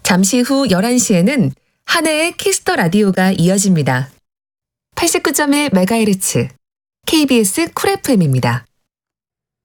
잠시 후 11시에는 한혜의 키스터 라디오가 이어집니다. 89.1MHz KBS 쿨 FM입니다.